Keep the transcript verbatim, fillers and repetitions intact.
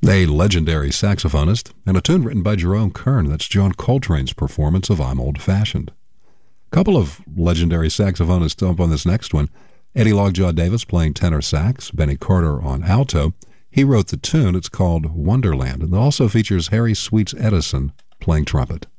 A legendary saxophonist, and a tune written by Jerome Kern. That's John Coltrane's performance of I'm Old Fashioned. A couple of legendary saxophonists up on this next one. Eddie Lockjaw Davis playing tenor sax, Benny Carter on alto. He wrote the tune. It's called Wonderland, and it also features Harry Sweets Edison playing trumpet.